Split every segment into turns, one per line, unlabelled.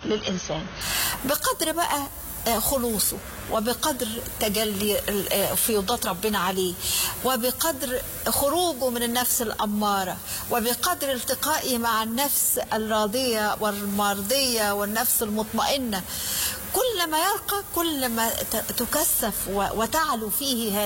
للإنسان بقدر بقى خلوصه، وبقدر تجلي فيوضات ربنا عليه، وبقدر خروجه من النفس الأمارة، وبقدر التقائه مع النفس الراضية والمرضية والنفس المطمئنة. كلما يرقى كلما تكثف وتعلو فيه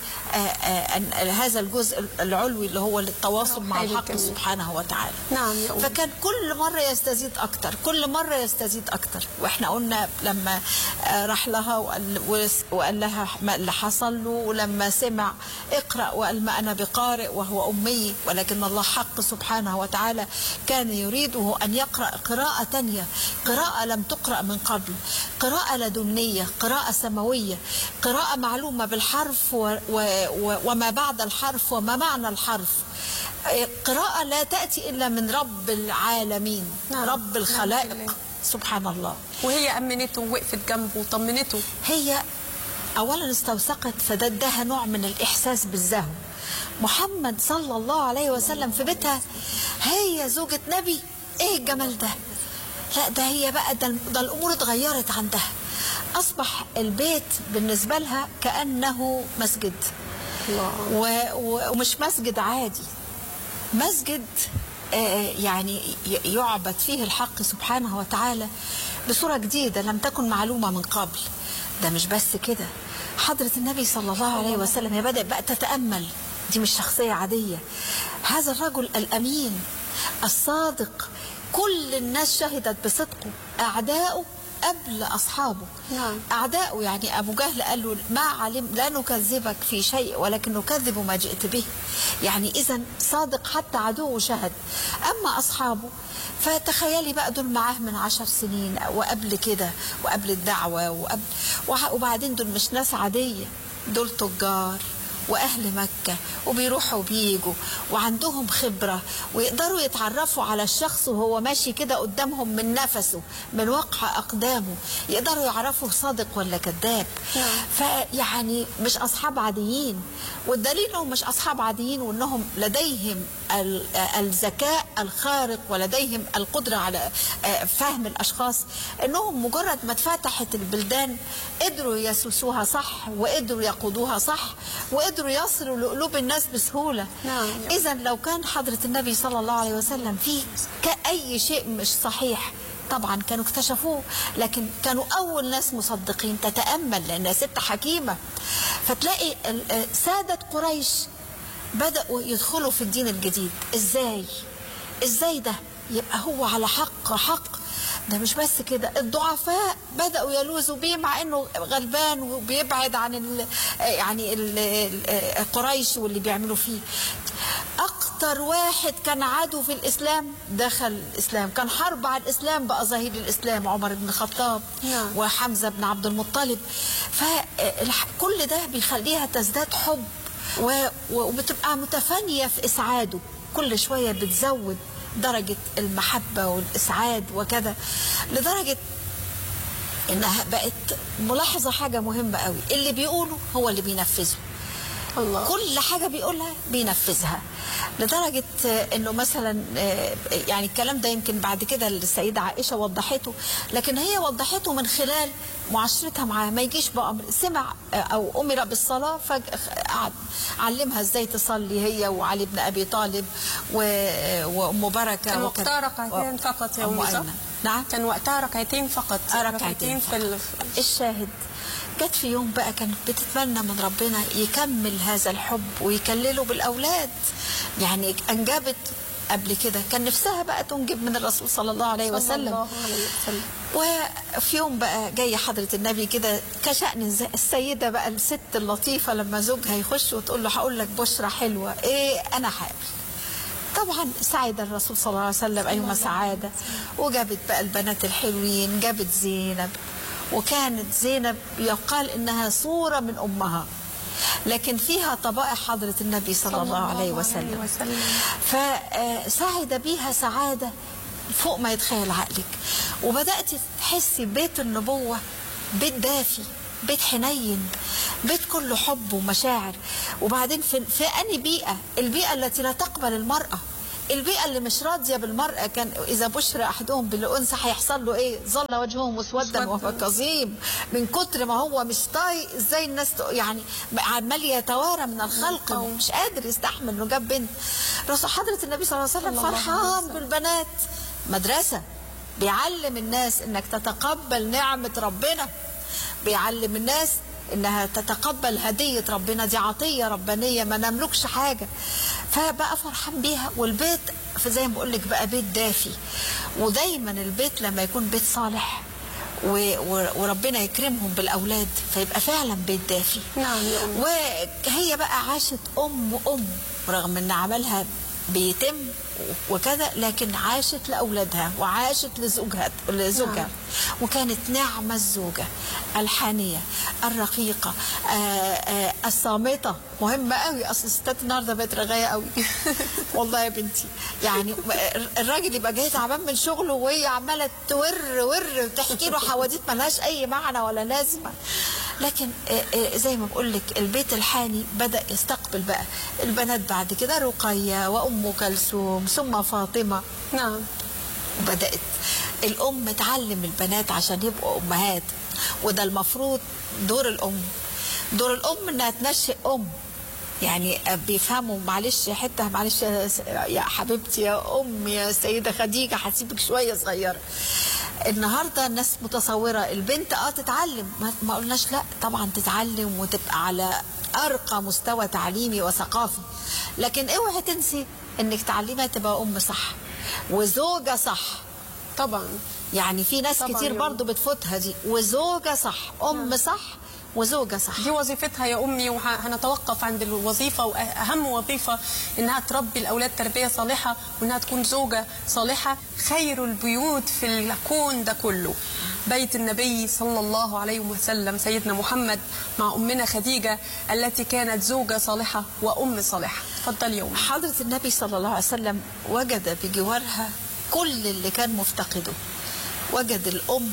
هذا الجزء العلوي اللي هو التواصل مع الحق سبحانه وتعالى.
نعم.
فكان كل مرة يستزيد أكتر، كل مرة يستزيد أكتر. وإحنا قلنا لما راح لها وقال لها اللي حصل له، ولما سمع اقرأ وقال ما أنا بقارئ وهو أمي، ولكن الله حق سبحانه وتعالى كان يريده أن يقرأ قراءة تانية، قراءة لم تقرأ من قبل، قراءة لدنية، قراءة سماوية، قراءة معلومة بالحرف وما بعد الحرف وما معنى الحرف، قراءة لا تأتي إلا من رب العالمين. نعم. رب الخلائق. نعم. سبحان الله.
وهي أمنته ووقفت جنبه وطمنته.
هي أولا استوثقت، فده اداها نوع من الإحساس بالزهو. محمد صلى الله عليه وسلم في بيتها، هي زوجة نبي، إيه الجمال ده؟ لا ده هي بقى ده الأمور اتغيرت عندها. أصبح البيت بالنسبة لها كأنه مسجد. ومش مسجد عادي، مسجد يعني يعبد فيه الحق سبحانه وتعالى بصورة جديدة لم تكن معلومة من قبل. ده مش بس كده، حضرة النبي صلى الله عليه وسلم هي بدأت بقى تتأمل، دي مش شخصية عادية، هذا الرجل الأمين الصادق، كل الناس شهدت بصدقه، أعداؤه قبل أصحابه.
نعم.
أعداؤه يعني أبو جهل قال له ما علم لا نكذبك في شيء ولكن نكذب ما جئت به، يعني إذا صادق حتى عدوه شهد. أما أصحابه فتخيلي بقى دول معاه من 10 سنين وقبل كده وقبل الدعوة وبعدين دول مش ناس عادية، دول تجار وأهل مكة وبيروحوا وبيجوا وعندهم خبرة ويقدروا يتعرفوا على الشخص وهو ماشي كده قدامهم من نفسه من وقع أقدامه، يقدروا يعرفوا صادق ولا كذاب. فيعني مش أصحاب عاديين، والدليل انهم مش أصحاب عاديين وأنهم لديهم الذكاء الخارق ولديهم القدرة على فهم الأشخاص، أنهم مجرد ما اتفتحت البلدان قدروا يسوسوها صح، وقدروا يقودوها صح، وقدروا يصلوا لقلوب الناس بسهولة.
نعم.
إذا لو كان حضرة النبي صلى الله عليه وسلم فيه كأي شيء مش صحيح طبعا كانوا اكتشفوه، لكن كانوا أول ناس مصدقين. تتأمل لأنها ست حكيمة، فتلاقي سادة قريش بدأوا يدخلوا في الدين الجديد. إزاي ده يبقى هو على حق؟ ده مش بس كده، الضعفاء بدأوا يلوذوا بيه مع انه غلبان وبيبعد عن قريش واللي بيعملوا فيه. اكتر واحد كان عدو في الاسلام دخل الاسلام، كان حرب على الاسلام بقى ظهير الاسلام، عمر بن الخطاب وحمزة بن عبد المطلب. فكل ده بيخليها تزداد حب وبتبقى متفانية في اسعاده، كل شوية بتزود درجة المحبة والإسعاد وكذا، لدرجة إنها بقت ملاحظة حاجة مهمة قوي، اللي بيقوله هو اللي بينفذه.
الله.
كل حاجة بيقولها بينفذها، لدرجة إنه مثلا يعني الكلام ده يمكن بعد كده السيدة عائشة وضحته، لكن هي وضحته من خلال معاشرتها معاه. ما يجيش بأمر، سمع أو أمر بالصلاة فقعد علمها إزاي تصلي هي وعلي بن أبي طالب وأم بركة.
كان وقتها ركعتين فقط يا أم.
نعم
كان وقتها ركعتين فقط.
ركعتين في الشاهد. جت في يوم بقى كانت بتتمنى من ربنا يكمل هذا الحب ويكلله بالأولاد، يعني أنجبت قبل كده، كان نفسها بقى تنجب من الرسول صلى الله عليه وسلم. وفي يوم بقى جاية حضرة النبي كده كشأن السيدة بقى الست اللطيفة لما زوجها يخش وتقول له هقول لك بشرة حلوة، إيه أنا حامل. طبعا سعد الرسول صلى الله عليه وسلم أيما سعادة، وجابت بقى البنات الحلوين، جابت زينب، وكانت زينب يقال إنها صورة من أمها، لكن فيها طبائع حضرة النبي صلى الله عليه وسلم. فسعد بيها سعادة فوق ما يتخيل عقلك، وبدأت تحسي بيت النبوة بيت دافي، بيت حنين، بيت كله حب ومشاعر. وبعدين في أني بيئة، البيئة التي لا تقبل المرأة، البيئة اللي مش راضية بالمرأة كان إذا بشر أحدهم بالأنثى هيحصل له إيه؟ ظل وجهه مسودا وهو كظيم من كتر ما هو مش طايق إزاي الناس يعني عمال يتوارى من الخلق، مش قادر يستحمل إنه جاب بنت. رسول حضرة النبي صلى الله عليه وسلم فرحان بالبنات، مدرسة بيعلم الناس إنك تتقبل نعمة ربنا، بيعلم الناس انها تتقبل هدية ربنا، دي عطية ربانية ما نملكش حاجة. فبقى فرحان بيها، والبيت زي ما بقول لك بقى بيت دافي. ودايما البيت لما يكون بيت صالح وربنا يكرمهم بالاولاد فيبقى فعلا بيت دافي.
نعم يا أمي.
وهي بقى عاشت ام رغم ان عملها بيتم وكذا، لكن عاشت لأولادها وعاشت لزوجها نعم. وكانت نعمة الزوجة الحانية الرقيقة الصامتة، مهمة قوي. أصل الستات النهارده بقت رغاية قوي والله يا بنتي. يعني الراجل يبقى جاي تعبان من شغله وهي عمالة تور وتحكي له حواديت ملهاش أي معنى ولا لازمة. لكن زي ما بقول لك البيت الحاني بدأ يستقبل بقى البنات بعد كده، رقية وأم كلثوم ثم فاطمة.
نعم.
وبدأت الأم تعلم البنات عشان يبقوا أمهات، وده المفروض دور الأم. دور الأم إنها تنشئ أم. يعني بيفهموا معلش حتة، معلش يا حبيبتي يا أم يا سيدة خديجة هسيبك شوية صغيرة. النهارده الناس متصوره البنت تتعلم، ما قلناش لا طبعا تتعلم وتبقى على ارقى مستوى تعليمي وثقافي، لكن اوعي تنسي انك تعلمها تبقى ام صح وزوجه صح.
طبعا
يعني في ناس كتير برضو بتفوتها دي، وزوجه صح، ام صح وزوجة صح.
دي وظيفتها يا أمي، وهنتوقف عند الوظيفة، وأهم وظيفة إنها تربي الأولاد تربية صالحة، وإنها تكون زوجة صالحة. خير البيوت في الكون ده كله بيت النبي صلى الله عليه وسلم سيدنا محمد مع أمنا خديجة التي كانت زوجة صالحة وأم صالحة. اتفضلي يا أمي.
حضرة النبي صلى الله عليه وسلم وجد بجوارها كل اللي كان مفتقده. وجد الأم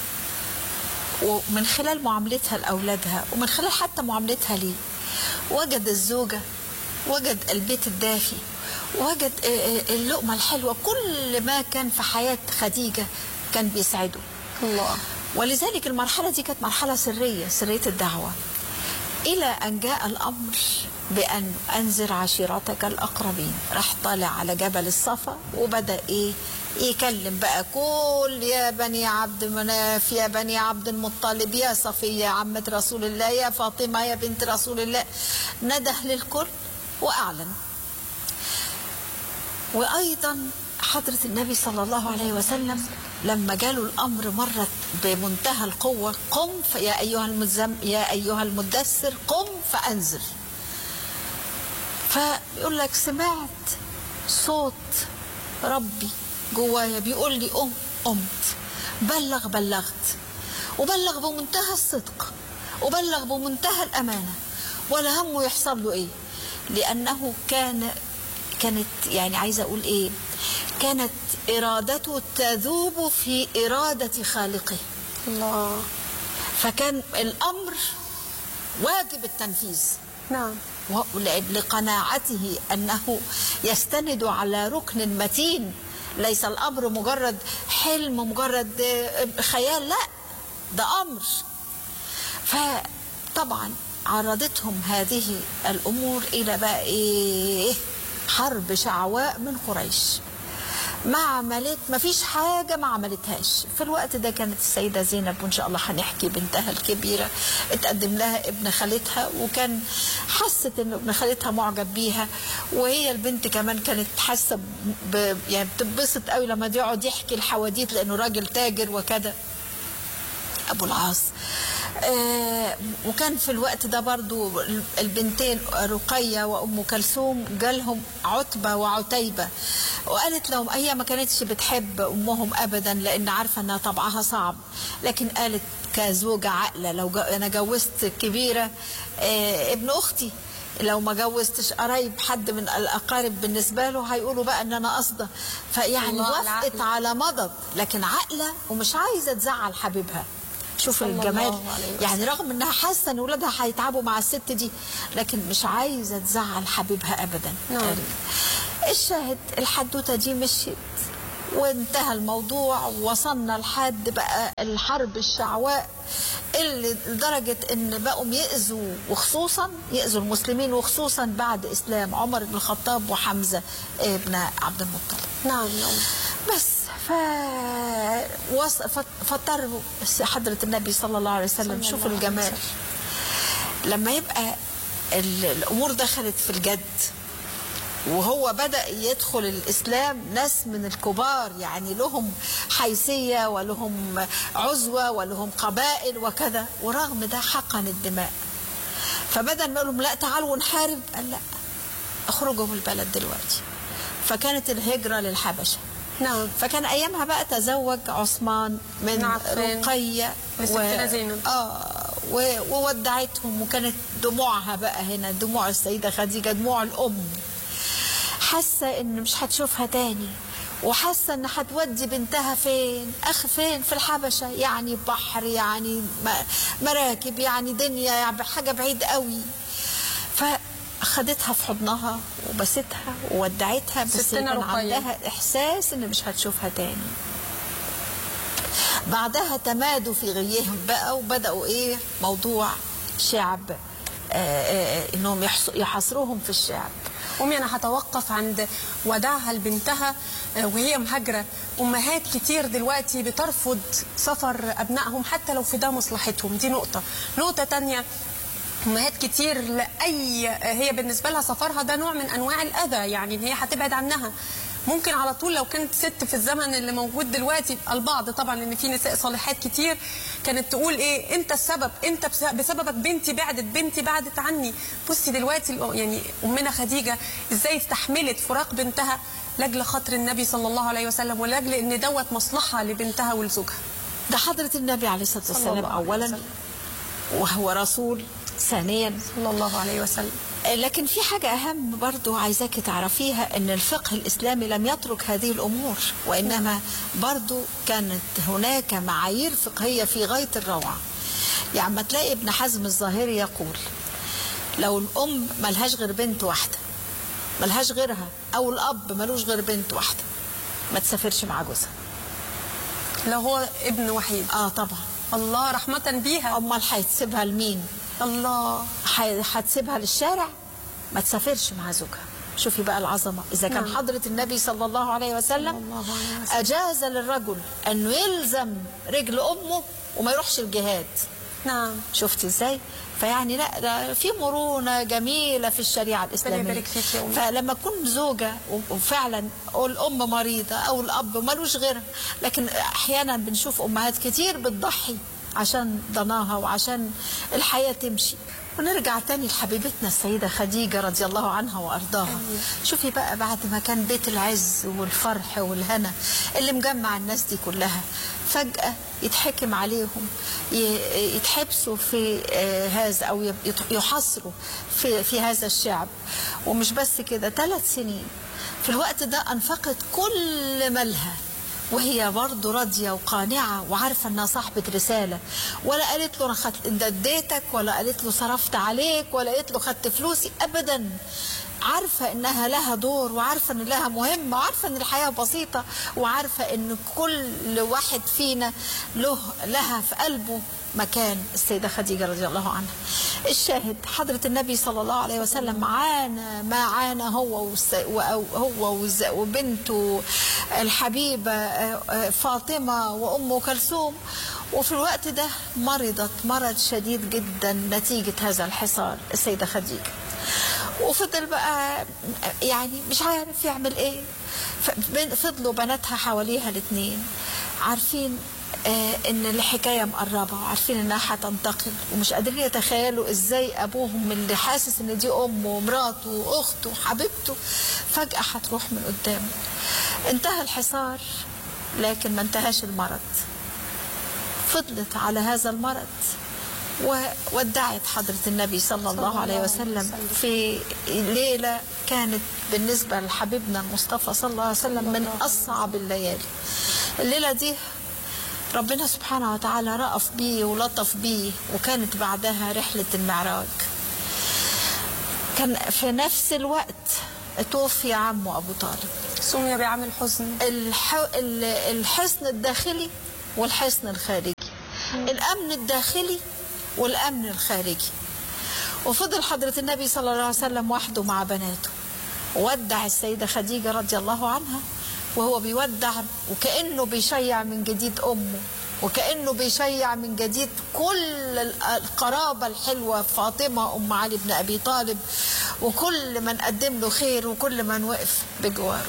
ومن خلال معاملتها لأولادها ومن خلال حتى معاملتها ليه، وجد الزوجة، وجد البيت الدافي، وجد اللقمة الحلوة. كل ما كان في حياة خديجة كان بيسعده
الله.
ولذلك المرحلة دي كانت مرحلة سرية، سرية الدعوة، إلى أن جاء الأمر بأن أنذر عشيرتك الأقربين. راح طالع على جبل الصفا وبدأ يكلم بقى كل يا بني عبد مناف، يا بني عبد المطلب، يا صفية عمة رسول الله، يا فاطمة يا بنت رسول الله. نده للكل وأعلن. وأيضا حضرة النبي صلى الله عليه وسلم لما جاله الأمر مرت بمنتهى القوة، قم يا أيها المدثر قم فأنذر. فيقول لك سمعت صوت ربي جوايا بيقول لي قمت، بلغت، وبلغ بمنتهى الصدق، وبلغ بمنتهى الأمانة، ولا همه يحصل له إيه، لأنه كانت يعني عايزة أقول إيه، كانت إرادته تذوب في إرادة خالقه.
الله.
فكان الأمر واجب التنفيذ.
نعم.
لقناعته أنه يستند على ركن متين، ليس الأمر مجرد حلم مجرد خيال، لا ده أمر. فطبعا عرضتهم هذه الأمور إلى بقى إيه، حرب شعواء من قريش. ما فيش حاجة ما عملتهاش. في الوقت ده كانت السيدة زينب، وإن شاء الله هنحكي بنتها الكبيرة، اتقدم لها ابن خالتها، وكان حست إن ابن خالتها معجب بيها، وهي البنت كمان كانت حاسة يعني بتتبسط قوي لما يقعد يحكي الحواديت لأنه راجل تاجر وكذا، أبو العاص. وكان في الوقت ده برضو البنتين رقية وأم كلثوم جالهم عتبة وعتيبة، وقالت لهم هي ما كانتش بتحب أمهم أبدا لأن عارفة أنها طبعها صعب، لكن قالت كزوجة عاقلة لو أنا جوزت كبيرة ابن أختي، لو ما جوزتش قرايب حد من الأقارب بالنسبة له هيقولوا بقى أن أنا قصده. فيعني وافقت على مضض، لكن عاقلة ومش عايزة تزعل حبيبها. شوف
صلى
الجمال.
الله عليه وسلم.
يعني رغم انها حاسه ان ولادها هيتعبوا مع الست دي، لكن مش عايزه تزعل حبيبها ابدا.
نعم.
الشاهد الحدوته دي مشيت وانتهى الموضوع، ووصلنا لحد بقى الحرب الشعواء اللي لدرجة ان بقوا يأذوا، وخصوصا يأذوا المسلمين، وخصوصا بعد اسلام عمر بن الخطاب وحمزة ابن عبد المطلب.
نعم.
بس فاضطر حضرة النبي صلى الله عليه وسلم. شوف الجمال لما يبقى الامور دخلت في الجد، وهو بدأ يدخل الإسلام ناس من الكبار، يعني لهم حيثية ولهم عزوة ولهم قبائل وكذا، ورغم ده حقن الدماء. فبدل ما لهم لا تعالوا نحارب، قال لا، اخرجوا من البلد دلوقتي. فكانت الهجرة للحبشة.
نعم.
فكان أيامها بقى تزوج عثمان من رقية وودعتهم، وكانت دموعها بقى هنا دموع السيدة خديجة، دموع الأم، حاسة ان مش هتشوفها تاني، وحاسة ان هتودي بنتها فين، فين في الحبشة، يعني بحر، يعني مراكب، يعني دنيا، يعني حاجة بعيد قوي. فاخدتها في حضنها وبستها وودعتها، بس كان عندها احساس ان مش هتشوفها تاني. بعدها تمادوا في غيهم بقى، وبدأوا موضوع شعب، انهم يحاصروهم في الشعب.
أمي أنا هتوقف عند وداعها لبنتها وهي مهاجرة. أمهات كتير دلوقتي بترفض سفر أبنائهم حتى لو في ده مصلحتهم، دي نقطة تانية. أمهات كتير هي بالنسبة لها سفرها ده نوع من أنواع الأذى، يعني إن هي هتبعد عنها. ممكن على طول لو كانت ست في الزمن اللي موجود دلوقتي، البعض طبعا ان في نساء صالحات كتير كانت تقول انت السبب، انت بسببك بنتي بعدت عني. بصي دلوقتي يعني امنا خديجه ازاي استحملت فراق بنتها لاجل خاطر النبي صلى الله عليه وسلم، ولاجل ان دوت مصلحه لبنتها ولزوجها.
ده حضره النبي عليه الصلاه والسلام اولا، وهو رسول ثانيا
صلى الله عليه وسلم.
لكن في حاجة أهم برضو عايزاك تعرفيها، أن الفقه الإسلامي لم يترك هذه الأمور، وإنما برضو كانت هناك معايير فقهية في غاية الروعة. يعني ما تلاقي ابن حزم الظاهري يقول لو الأم ملهاش غير بنت واحدة، ملهاش غيرها، أو الأب ملوش غير بنت واحدة، ما تسافرش مع جوزها
لو هو ابن وحيد.
طبعا.
الله رحمة بيها.
أمال هتسيبها لمين؟
الله.
هتسيبها للشارع؟ ما تسافرش مع زوجها. شوفي بقى العظمة. إذا كان حضرة النبي صلى الله عليه وسلم أجاز للرجل أنه يلزم رجل أمه وما يروحش الجهاد.
نعم.
شفتي إزاي؟ فيعني لا في مرونة جميلة في الشريعة الإسلامية. فلما تكون زوجة وفعلا الأم مريضة أو الأب ملوش غيرها، لكن أحيانا بنشوف أمهات كتير بتضحي عشان ضناها وعشان الحياة تمشي. ونرجع تاني لحبيبتنا السيدة خديجة رضي الله عنها وأرضاها. شوفي بقى بعد ما كان بيت العز والفرح والهنا اللي مجمع الناس دي كلها، فجأة يتحكم عليهم، يتحبسوا في هذا أو يحصروا في هذا الشعب. ومش بس كده، 3 سنين في الوقت ده أنفقت كل مالها، وهي برضه راضيه وقانعه وعارفه انها صاحبه رساله، ولا قالت له انا اديتك، ولا قالت له صرفت عليك، ولا قالت له خدت فلوسي، ابدا. عارفه انها لها دور، وعارفه ان لها مهمه، وعارفه ان الحياه بسيطه، وعارفه ان كل واحد فينا لها في قلبه مكان. السيده خديجه رضي الله عنها. الشاهد حضره النبي صلى الله عليه وسلم عانى ما عانى هو وبنته الحبيبه فاطمه وام كلثوم. وفي الوقت ده مرضت مرض شديد جدا نتيجه هذا الحصار السيده خديجه. وفضل بقى يعني مش عارف يعمل ايه. فضلوا بناتها حواليها الاثنين عارفين ان الحكايه مقربه، وعارفين انها هتنتقل، ومش قادرين يتخيلوا ازاي ابوهم اللي حاسس ان دي امه ومراته واخته وحبيبته فجاه هتروح من قدامه. انتهى الحصار لكن ما انتهاش المرض. فضلت على هذا المرض وودعت حضرة النبي صلى الله عليه وسلم في ليلة كانت بالنسبة لحبيبنا المصطفى صلى الله عليه وسلم من أصعب الليالي. الليلة دي ربنا سبحانه وتعالى رأف بيه ولطف بيه، وكانت بعدها رحلة المعراج. كان في نفس الوقت توفي عمه أبو طالب،
سمي بعام الحزن.
الحصن الداخلي والحصن الخارجي، الأمن الداخلي والأمن الخارجي. وفضل حضرة النبي صلى الله عليه وسلم وحده مع بناته، ودع السيدة خديجة رضي الله عنها، وهو بيودع وكأنه بيشيع من جديد أمه، وكأنه بيشيع من جديد كل القرابة الحلوة، فاطمة أم علي بن أبي طالب، وكل من قدم له خير وكل من وقف بجواره.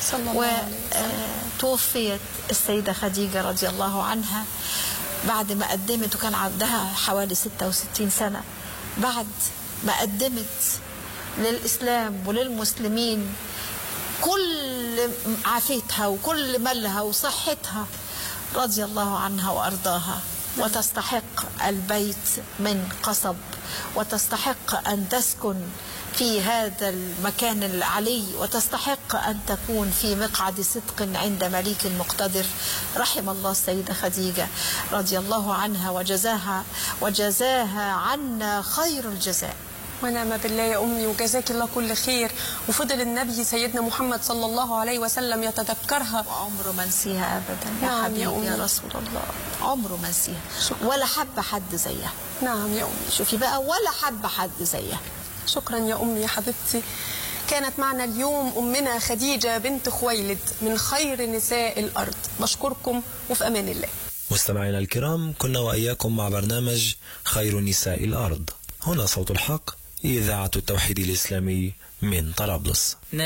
وتوفيت السيدة خديجة رضي الله عنها بعد ما قدمت، وكان عندها حوالي 66 سنة، بعد ما قدمت للإسلام وللمسلمين كل عافيتها وكل مالها وصحتها، رضي الله عنها وأرضاها. وتستحق البيت من قصب، وتستحق أن تسكن في هذا المكان العلي، وتستحق أن تكون في مقعد صدق عند مليك مقتدر. رحم الله السيدة خديجة رضي الله عنها وجزاها عنا خير الجزاء.
ونعم بالله يا أمي، وجزاك الله كل خير. وفضل النبي سيدنا محمد صلى الله عليه وسلم يتذكرها،
وعمره ما نسيها أبدا يا حبيبي يا رسول الله، عمره ما نسيها، ولا حب حد زيها.
نعم يا أمي،
شوفي بقى، ولا حب حد زيها.
شكرا يا أمي يا حبيبتي. كانت معنا اليوم أمنا خديجة بنت خويلد من خير نساء الأرض. بشكركم وفي أمان الله.
مستمعينا الكرام، كنا وإياكم مع برنامج خير نساء الأرض. هنا صوت الحق، إذاعة التوحيد الإسلامي من طرابلس.